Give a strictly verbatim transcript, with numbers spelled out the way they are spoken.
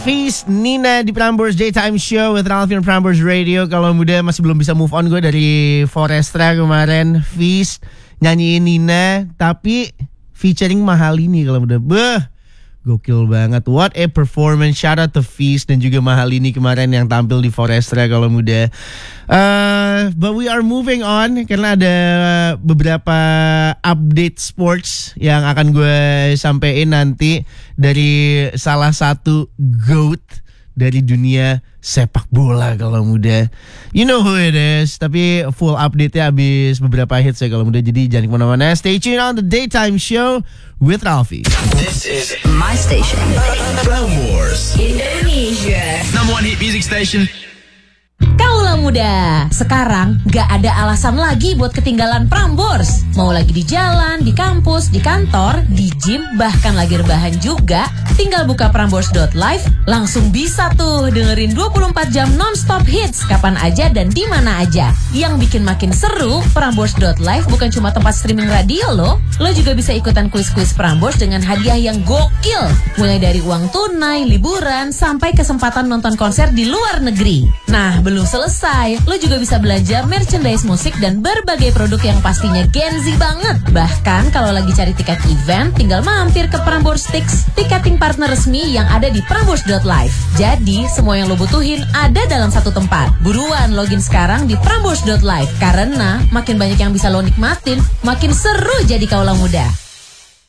Feast, Nina di Prambors Daytime Show with Ralphie on Prambors Radio. Kalau muda masih belum bisa move on gue dari Forestra kemarin. Feast nyanyiin Nina tapi featuring Mahalini kalau muda. Beuh, gokil banget. What a performance. Shout out to Feast dan juga Mahalini kemarin yang tampil di Forestra kalau muda. Uh, but we are moving on karena ada beberapa update sports yang akan gue sampein nanti dari salah satu GOAT dari dunia sepak bola kalau muda. You know who it is. Tapi full update-nya habis beberapa hits ya kalau muda. Jadi jangan kemana-mana. Stay tuned on the Daytime Show with Ralphie. This is my station, Prambors Indonesia, number one hit music station. Kaulah muda, sekarang gak ada alasan lagi buat ketinggalan Prambors. Mau lagi di jalan, di kampus, di kantor, di gym, bahkan lagi rebahan juga, tinggal buka prambors dot live, langsung bisa tuh dengerin dua puluh empat jam non-stop hits kapan aja dan di mana aja. Yang bikin makin seru, prambors dot live bukan cuma tempat streaming radio loh. Lo juga bisa ikutan kuis-kuis Prambors dengan hadiah yang gokil, mulai dari uang tunai, liburan, sampai kesempatan nonton konser di luar negeri. Nah, belum selesai, lo juga bisa belanja merchandise musik dan berbagai produk yang pastinya Gen Z banget. Bahkan kalau lagi cari tiket event, tinggal mampir ke Prambors Tix, tiketing partner resmi yang ada di prambors dot live. Jadi, semua yang lo butuhin ada dalam satu tempat. Buruan login sekarang di prambors dot live, karena makin banyak yang bisa lo nikmatin, makin seru jadi kaulah muda.